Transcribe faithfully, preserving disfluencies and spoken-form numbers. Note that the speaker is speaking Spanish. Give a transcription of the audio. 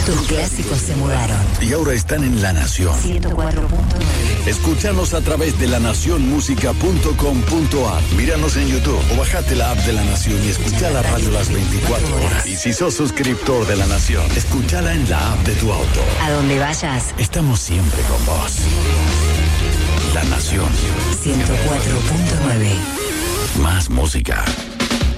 Tus clásicos se mudaron. Y ahora están en La Nación. ciento cuatro punto nueve. Escúchanos a través de la nación música punto com punto a r. Míranos en YouTube o bajate la app de La Nación y escucha la radio las veinticuatro horas. Y si sos suscriptor de La Nación, escúchala en la app de tu auto. A donde vayas, Estamos siempre con vos. La Nación. ciento cuatro punto nueve. Más música.